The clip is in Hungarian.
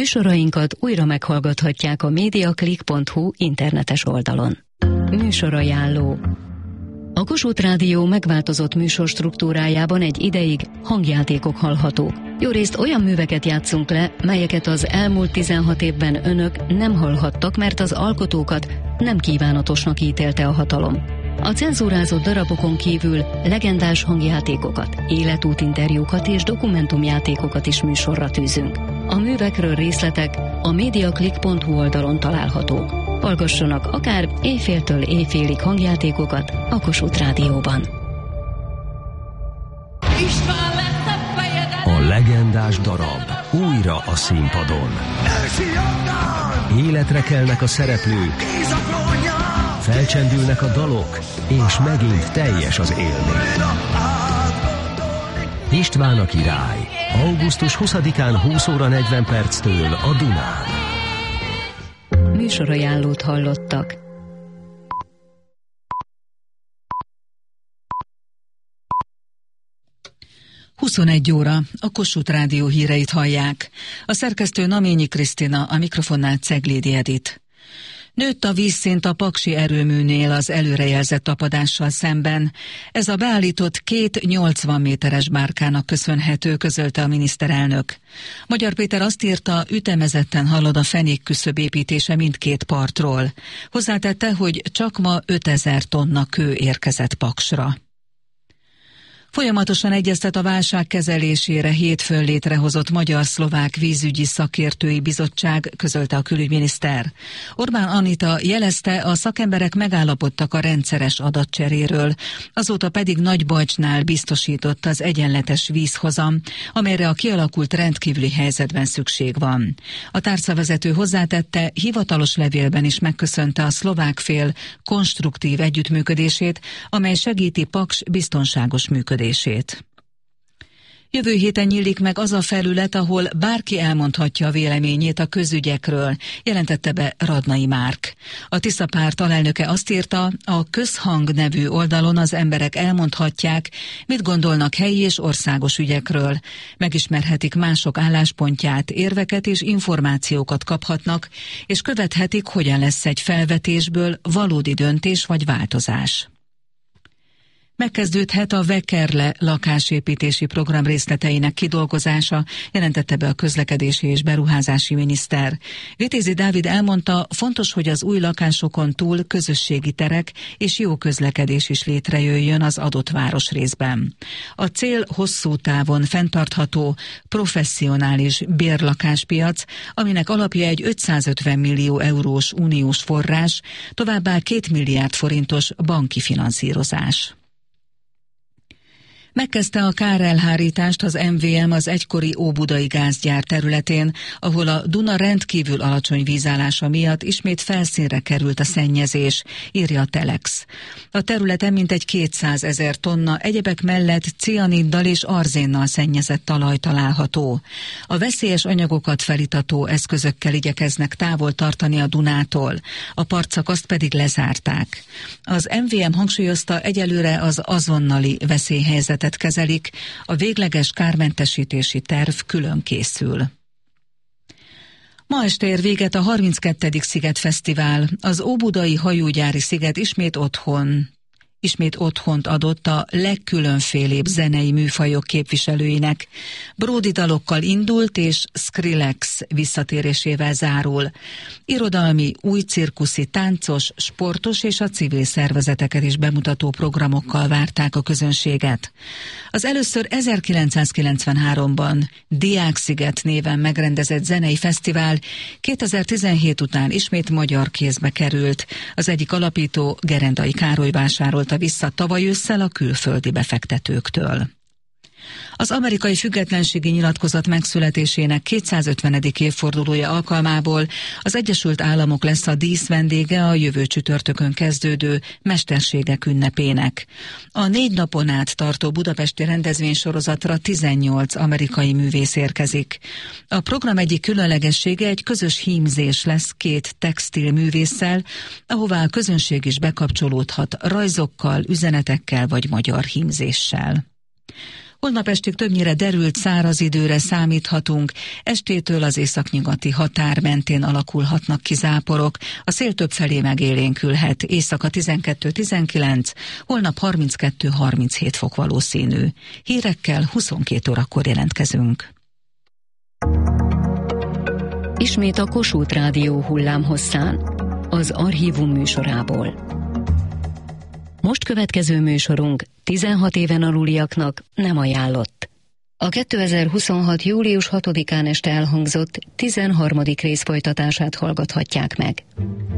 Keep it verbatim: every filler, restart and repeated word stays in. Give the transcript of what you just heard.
Műsorainkat újra meghallgathatják a mediaclick pont hu internetes oldalon. Műsorajánló. A Kossuth Rádió megváltozott műsorstruktúrájában egy ideig hangjátékok hallhatók. Jó részt olyan műveket játszunk le, melyeket az elmúlt tizenhat évben önök nem hallhattak, mert az alkotókat nem kívánatosnak ítélte a hatalom. A cenzúrázott darabokon kívül legendás hangjátékokat, életútinterjúkat és dokumentumjátékokat is műsorra tűzünk. A művekről részletek a mediaclick pont hu oldalon találhatók. Hallgassanak akár éjféltől éjfélig hangjátékokat a Kossuth Rádióban. A legendás darab újra a színpadon. Életre kelnek a szereplők, felcsendülnek a dalok, és megint teljes az élmény. István a király. augusztus huszadikán húsz óra negyven perctől a Dunán. Műsorajánlót hallottak. huszonegy óra, a Kossuth Rádió híreit hallják. A szerkesztő Naményi Krisztina, a mikrofonnál Ceglédi Edit. Nőtt a vízszint a paksi erőműnél az előrejelzett tapadással szemben. Ez a beállított két nyolcvan méteres bárkának köszönhető, közölte a miniszterelnök. Magyar Péter azt írta, ütemezetten halad a fenékküszöb építése mindkét partról. Hozzátette, hogy csak ma ötezer tonna kő érkezett Paksra. Folyamatosan egyeztet a válság kezelésére hétfőn létrehozott Magyar-Szlovák Vízügyi Szakértői Bizottság, közölte a külügyminiszter. Orbán Anita jelezte, a szakemberek megállapodtak a rendszeres adatcseréről, azóta pedig Nagybajcsnál biztosított az egyenletes vízhozam, amelyre a kialakult rendkívüli helyzetben szükség van. A tárcavezető hozzátette, hivatalos levélben is megköszönte a szlovák fél konstruktív együttműködését, amely segíti Paks biztonságos működését. Jövő héten nyílik meg az a felület, ahol bárki elmondhatja a véleményét a közügyekről, jelentette be Radnai Márk. A Tisza párt alelnöke azt írta, a Közhang nevű oldalon az emberek elmondhatják, mit gondolnak helyi és országos ügyekről. Megismerhetik mások álláspontját, érveket és információkat kaphatnak, és követhetik, hogyan lesz egy felvetésből valódi döntés vagy változás. Megkezdődhet a Vekerle lakásépítési program részleteinek kidolgozása, jelentette be a közlekedési és beruházási miniszter. Vitézi Dávid elmondta, fontos, hogy az új lakásokon túl közösségi terek és jó közlekedés is létrejöjjön az adott városrészben. A cél hosszú távon fenntartható, professzionális bérlakáspiac, aminek alapja egy ötszázötven millió eurós uniós forrás, továbbá két milliárd forintos banki finanszírozás. Megkezdte a kárelhárítást az em vé em az egykori óbudai gázgyár területén, ahol a Duna rendkívül alacsony vízállása miatt ismét felszínre került a szennyezés, írja a Telex. A területen mintegy kétszázezer tonna egyebek mellett cianiddal és arzénnal szennyezett talaj található. A veszélyes anyagokat felítató eszközökkel igyekeznek távol tartani a Dunától, a partszakaszt pedig lezárták. Az em vé em hangsúlyozta, egyelőre az azonnali veszélyhelyzetet kezelik, a végleges kármentesítési terv külön készül. Ma este ér véget a harminckettedik Szigetfesztivál. Az óbudai hajógyári sziget ismét otthon. Ismét otthont adott a legkülönfélébb zenei műfajok képviselőinek. Bródi dalokkal indult, és Skrillex visszatérésével zárul. Irodalmi, új cirkuszi, táncos, sportos és a civil szervezeteket is bemutató programokkal várták a közönséget. Az először ezerkilencszázkilencvenháromban Diáksziget néven megrendezett zenei fesztivál kétezer-tizenhét után ismét magyar kézbe került. Az egyik alapító, Gerendai Károly vásárolta vissza tavaly ősszel a külföldi befektetőktől. Az amerikai függetlenségi nyilatkozat megszületésének kétszázötvenedik évfordulója alkalmából az Egyesült Államok lesz a díszvendége a jövő csütörtökön kezdődő Mesterségek ünnepének. A négy napon át tartó budapesti rendezvénysorozatra tizennyolc amerikai művész érkezik. A program egyik különlegessége egy közös hímzés lesz két textil művésszel, ahová a közönség is bekapcsolódhat rajzokkal, üzenetekkel vagy magyar hímzéssel. Holnap estig többnyire derült száraz időre számíthatunk, estétől az északnyugati határ mentén alakulhatnak ki záporok, a szél többfelé megélénkülhet, éjszaka tizenkettő tizenkilenc, holnap harminckettő harminchét fok valószínű. Hírekkel huszonkét órakor jelentkezünk. Ismét a Kossuth Rádió hullámhosszán, az Archívum műsorából. Most következő műsorunk tizenhat éven aluliaknak nem ajánlott. A kétezer-huszonhat. július hatodikán este elhangzott tizenharmadik rész folytatását hallgathatják meg.